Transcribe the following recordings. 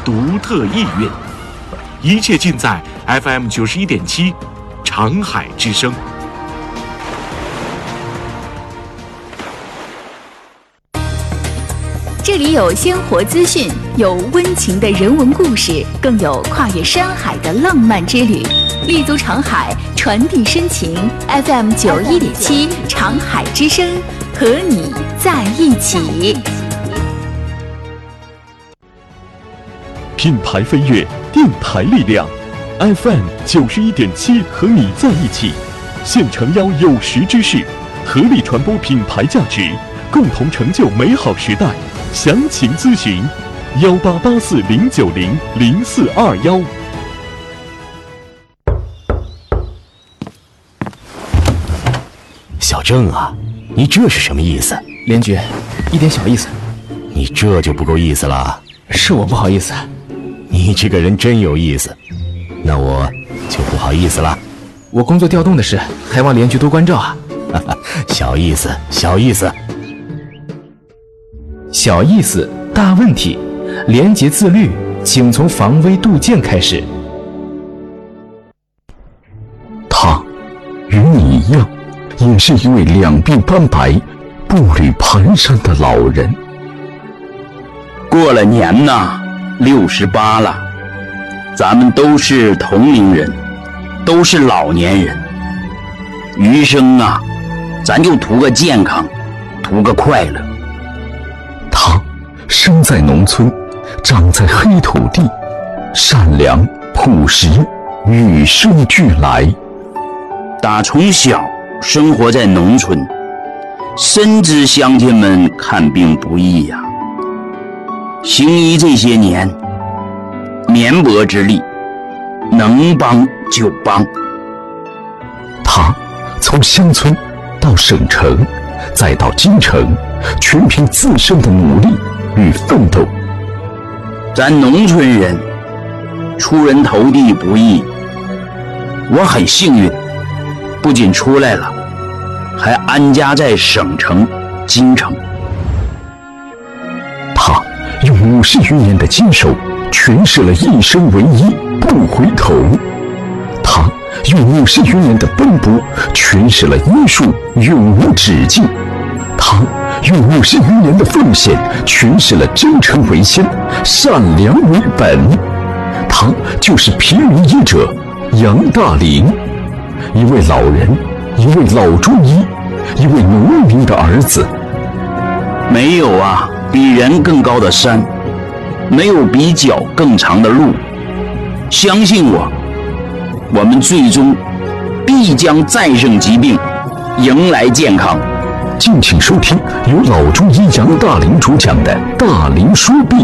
独特意蕴，一切尽在 FM 91.7长海之声。 这里有鲜活资讯，有温情的人文故事，更有跨越山海的浪漫之旅。立足长海，传递深情。FM 91.7长海之声，和你在一起。 品牌飞跃，电台力量。FM 91.7和你在一起，现诚邀有识之士，合力传播品牌价值，共同成就美好时代。详情咨询188409000421。 小郑啊，你这是什么意思？ 连局，一点小意思。 你这就不够意思了。 是我不好意思。 你这个人真有意思，那我就不好意思了。 我工作调动的事，还望连局多关照啊。 小意思，小意思。 小意思，大问题。廉洁自律，请从防微杜渐开始。 他与你一样，也是一位两鬓斑白、步履蹒跚的老人。 过了年呐，68了，咱们都是同龄人，都是老年人。余生啊，咱就图个健康，图个快乐。 他生在农村，长在黑土地，善良朴实，与生俱来。 打从小生活在农村，深知乡亲们看病不易呀。行医这些年，绵薄之力，能帮就帮。 他从乡村到省城，再到京城，全凭自身的努力与奋斗。 咱农村人出人头地不易，我很幸运，不仅出来了，还安家在省城京城。 他用50余年的坚守，诠释了一生为一，不回头。他用50余年的奔波，诠释了医术永无止境。他用50余年的奉献，诠释了真诚为先，善良为本。他就是平民医者杨大林，一位老人，一位老中医，一位农民的儿子。 没有啊比人更高的山，没有比脚更长的路。相信我，我们最终必将战胜疾病，迎来健康。 敬请收听由老中医杨大林主讲的《大林说病》。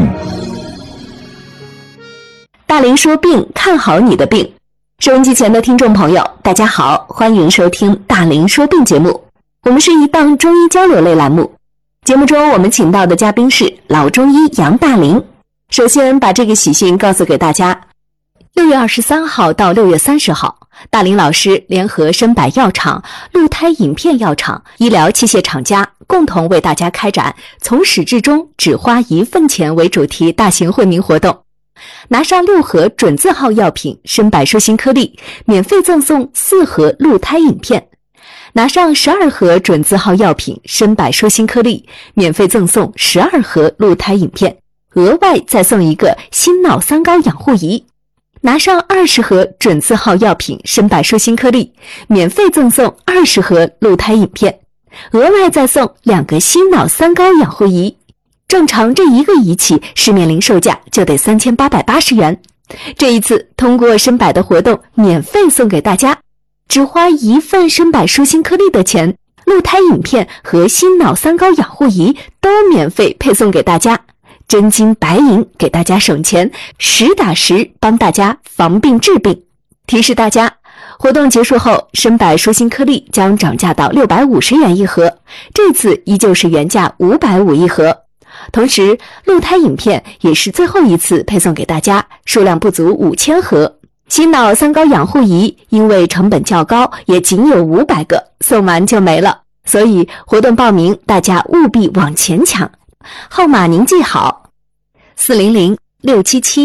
大林说病，看好你的病。收音机前的听众朋友，大家好，欢迎收听大林说病节目。我们是一档中医交流类栏目，节目中我们请到的嘉宾是老中医杨大林。首先把这个喜讯告诉给大家，6月23号到6月30号，大林老师联合深百药厂、鹿胎影片药厂、医疗器械厂家共同为大家开展从始至终只花1分钱为主题大型惠民活动。拿上6盒准字号药品深百舒心颗粒，免费赠送4盒鹿胎影片；拿上12盒准字号药品深百舒心颗粒，免费赠送12盒鹿胎影片，额外再送一个心脑三高养护仪；拿上20盒准字号药品深百舒心颗粒，免费赠送20盒鹿胎影片，额外再送2个心脑三高养护仪。正常这一个仪器市面零售价就得3880元，这一次通过深百的活动免费送给大家，只花1份深百舒心颗粒的钱，鹿胎影片和心脑三高养护仪都免费配送给大家，真金白银给大家省钱，实打实帮大家防病治病。提示大家，活动结束后，深百舒心颗粒将涨价到650元一盒，这次依旧是原价550一盒。同时，鹿胎影片也是最后一次配送给大家，数量不足5000盒。心脑三高养护仪因为成本较高，也仅有500个，送完就没了。所以活动报名大家务必往前抢，号码您记好：400-677